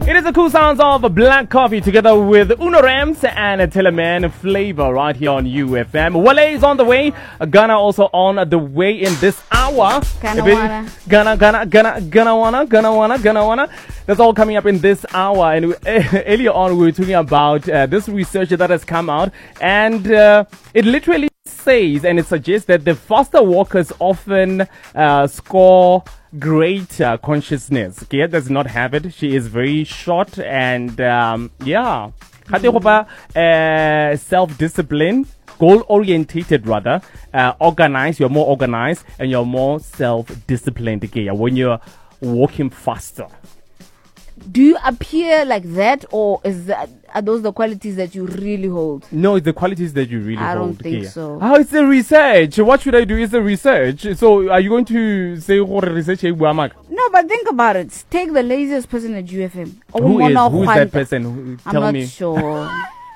It is the cool sounds of Black Coffee together with Uno Rams and Teleman Flavor right here on UFM. Wale is on the way. Ghana also on the way in this hour. Gonna wanna. That's all coming up in this hour. And earlier on, we were talking about this research that has come out, and it literally says and it suggests that the faster walkers often score greater consciousness. Kia does not have it. She is very short and self-discipline, goal-orientated rather, organized. You're more organized and you're more self-disciplined when you're walking faster. Do you appear like that, or are those the qualities that you really hold? No, it's the qualities that you really hold. I don't think so. Oh, it's the research. What should I do? It's the research. So, are you going to say what research? No, but think about it. Take the laziest person at UFM. Who is that person? Tell I'm me. not sure.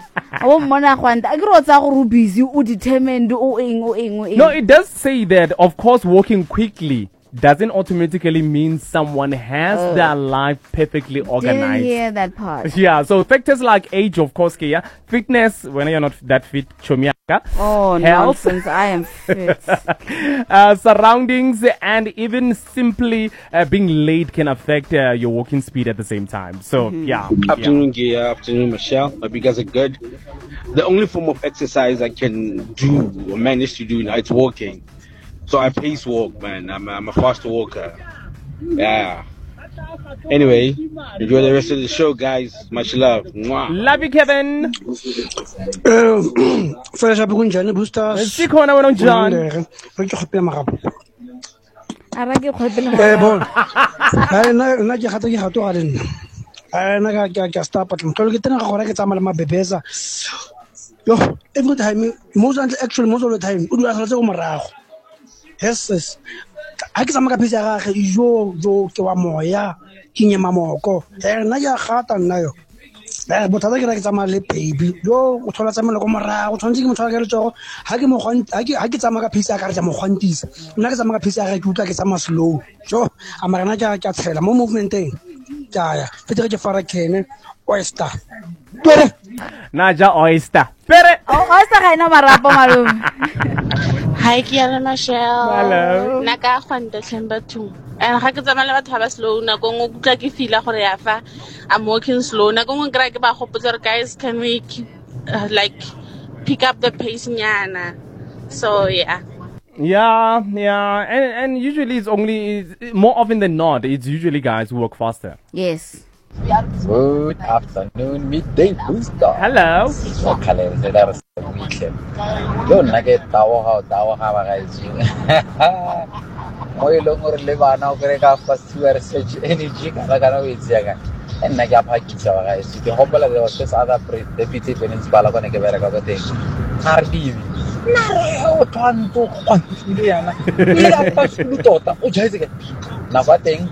No, it does say that, of course, walking quickly doesn't automatically mean someone has their life perfectly organized. Didn't hear that part. Yeah, so factors like age, of course, fitness, when you're not that fit, oh, health, nonsense, I am fit. Surroundings, and even simply being late can affect your walking speed at the same time. So, Afternoon, Gia. Afternoon, Michelle. Hope you guys are good. The only form of exercise I can do or manage to do now is walking. So I pace walk, man. I'm a fast walker. Yeah. Anyway, enjoy the rest of the show, guys. Much love. Mwah. Love you, Kevin. Fresh up kunjani boosters. Sikhona wena John. Re ke khopela marapo. Ara ke khopela. Bon. Na ke gata ke gato ga le nna. Na ka stop patlong. Tlolo ke tena ga gore ke tsamaya le mabebeza. Yo, every time most of the time o dula tlhotse go morago. Yes. Ha ke tsamaya ka phisa ga ge jo ke wa moya ke nyema moko. Na ya gata nna yo. Bothata ke ra ke tsamaya le baby yo o thola tsamela go morago tshwantse ke mo tshwara ke le tsogo ha ke tsamaya ka phisa ka re tsa mo gwantisa nna ke tsamaya ka phisa ga ke utla ke tsamaya slow jo amara ke tshela mo movementeng ya fete ke fara kene oyster pere Naja oyster pere oyster ga ina marapo malume. Hi, Kiana Michelle. Hello. Naka khwanta Themba 2. And ha ke tsamaya le batho ba slow na go ngutla ke feel gore ya fa I'm walking slow na go ngora ke ba gopotsa guys can we keep, pick up the pace nyana. So yeah. Yeah, and usually it's only more often than not it's usually guys who work faster. Yes. Good afternoon, midday booster. Hello. Don't get tawa guys. Moi longer live now, Grega first to research energy, and Nagapaki guys. The Hopala was just other deputy peninsula on a Gavera thing. Hardy. No, Tanto, Indiana. Nabating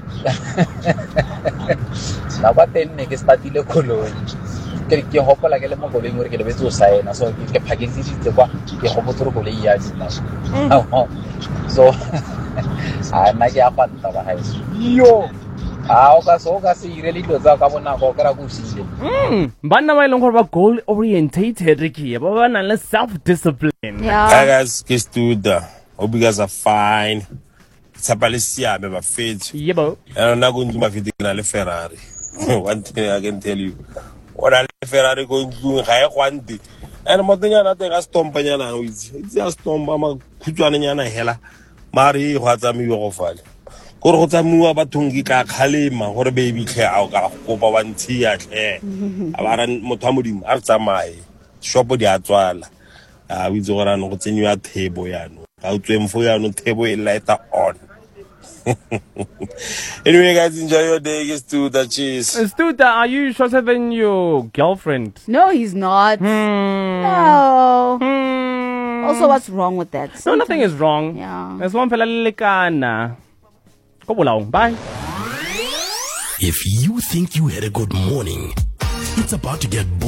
make a statile colony. Get your hopper like a lemon going with a bit to say, and so you can pack it the what you hope to yards now. So I make a fun of a house. Yo, Oga, see really goes out. Come on now, but now I long about goal orientated, Ricky, but self-discipline. Yeah. Hi guys, kiss to the. Hope you guys are fine. Sapalesia, I'm fit. Yebo. And I'm not going to my fit in a Ferrari. One thing I can tell you. What a Ferrari going to do, I want it. And I'm not going to stomp Panyana with it's just stomp. I'm a Kujanana Hella. Mari, what's a me offer? Korota mua batungi ka Kalima, or a baby care out of one tea at hair. Abaran Motamudim, Artamai, shop of the Atwala. With Zoran, what's in your table, Yano. Out to him for your table later on. Anyway, guys, enjoy your day. It's to the cheese. Stuta, are you shorter than your girlfriend? No, he's not. No. Also, what's wrong with that? No, nothing is wrong. Yeah. There's one fella likana. Bye. If you think you had a good morning, it's about to get